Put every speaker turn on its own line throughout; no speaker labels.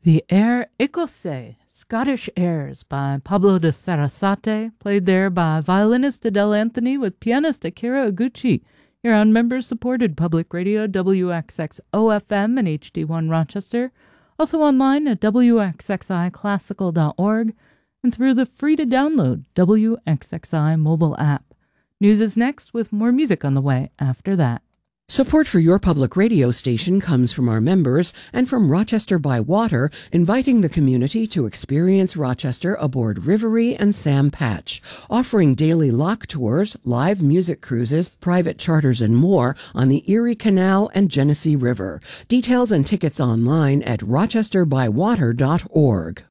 The Air Écossais, Scottish Airs by Pablo de Sarasate, played there by violinist Adele Anthony with pianist Akira Iguchi. You're on member-supported public radio WXXO-FM and HD1 Rochester, also online at WXXIClassical.org and through the free-to-download WXXI mobile app. News is next with more music on the way after that.
Support for your public radio station comes from our members and from Rochester by Water, inviting the community to experience Rochester aboard Rivery and Sam Patch, offering daily lock tours, live music cruises, private charters, and more on the Erie Canal and Genesee River. Details and tickets online at rochesterbywater.org.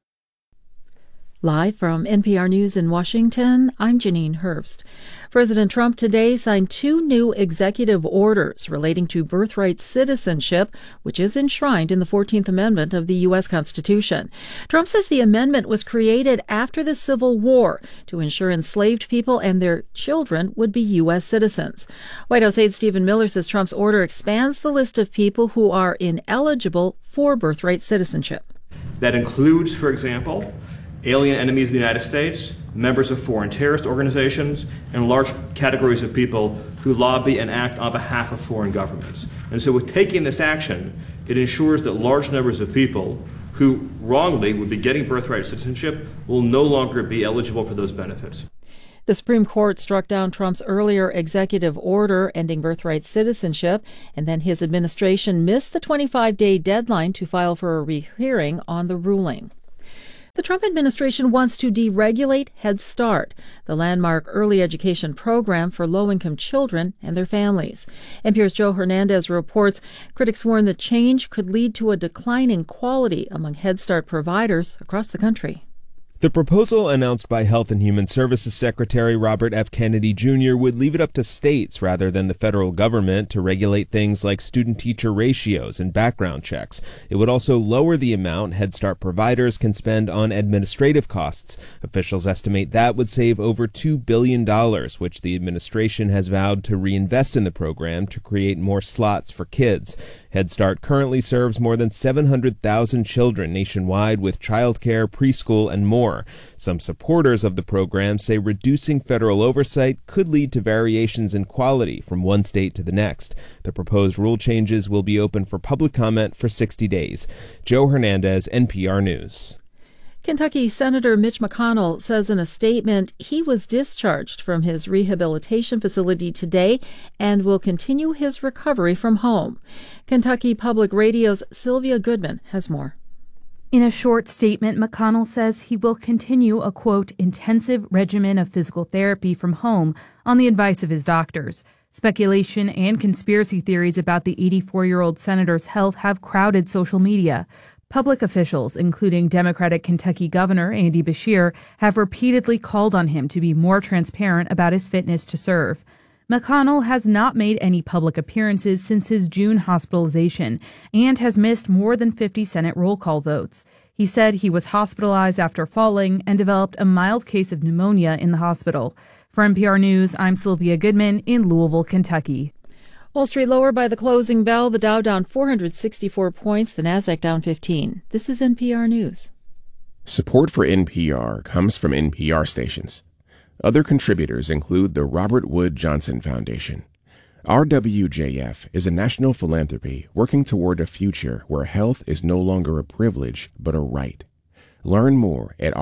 Live from NPR News in Washington, I'm Janine Herbst. President Trump today signed 2 new executive orders relating to birthright citizenship, which is enshrined in the 14th Amendment of the U.S. Constitution. Trump says the amendment was created after the Civil War to ensure enslaved people and their children would be U.S. citizens. White House aide Stephen Miller says Trump's order expands the list of people who are ineligible for birthright citizenship.
That includes, for example, alien enemies of the United States, members of foreign terrorist organizations, and large categories of people who lobby and act on behalf of foreign governments. And so with taking this action, it ensures that large numbers of people who wrongly would be getting birthright citizenship will no longer be eligible for those benefits.
The Supreme Court struck down Trump's earlier executive order ending birthright citizenship, and then his administration missed the 25-day deadline to file for a rehearing on the ruling. The Trump administration wants to deregulate Head Start, the landmark early education program for low-income children and their families. NPR's Joe Hernandez reports critics warn the change could lead to a decline in quality among Head Start providers across the country.
The proposal announced by Health and Human Services Secretary Robert F. Kennedy Jr. would leave it up to states rather than the federal government to regulate things like student-teacher ratios and background checks. It would also lower the amount Head Start providers can spend on administrative costs. Officials estimate that would save over $2 billion, which the administration has vowed to reinvest in the program to create more slots for kids. Head Start currently serves more than 700,000 children nationwide with childcare, preschool, and more. Some supporters of the program say reducing federal oversight could lead to variations in quality from one state to the next. The proposed rule changes will be open for public comment for 60 days. Joe Hernandez, NPR News.
Kentucky Senator Mitch McConnell says in a statement he was discharged from his rehabilitation facility today and will continue his recovery from home. Kentucky Public Radio's Sylvia Goodman has more.
In a short statement, McConnell says he will continue a, quote, intensive regimen of physical therapy from home on the advice of his doctors. Speculation and conspiracy theories about the 84-year-old senator's health have crowded social media. Public officials, including Democratic Kentucky Governor Andy Beshear, have repeatedly called on him to be more transparent about his fitness to serve. McConnell has not made any public appearances since his June hospitalization and has missed more than 50 Senate roll call votes. He said he was hospitalized after falling and developed a mild case of pneumonia in the hospital. For NPR News, I'm Sylvia Goodman in Louisville, Kentucky.
Wall Street lower by the closing bell. The Dow down 464 points, the Nasdaq down 15. This is NPR News.
Support for NPR comes from NPR stations. Other contributors include the Robert Wood Johnson Foundation. RWJF is a national philanthropy working toward a future where health is no longer a privilege but a right. Learn more at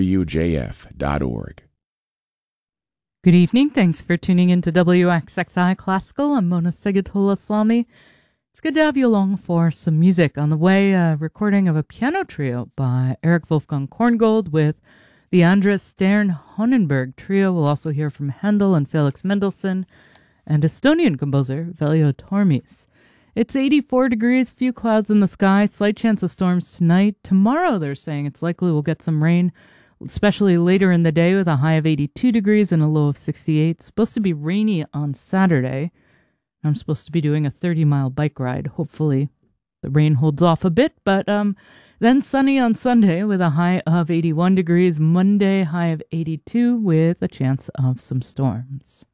rwjf.org.
Good evening. Thanks for tuning in to WXXI Classical. I'm Mona Segatola-Slami. It's good to have you along for some music. On the way, a recording of a piano trio by Eric Wolfgang Korngold with the Andres Stern Honenberg Trio. We'll also hear from Handel and Felix Mendelssohn and Estonian composer Veljo Tormis. It's 84 degrees, few clouds in the sky, slight chance of storms tonight. Tomorrow, they're saying it's likely we'll get some rain, especially later in the day with a high of 82 degrees and a low of 68. It's supposed to be rainy on Saturday. I'm supposed to be doing a 30-mile bike ride. Hopefully the rain holds off a bit, but then sunny on Sunday with a high of 81 degrees. Monday, high of 82 with a chance of some storms.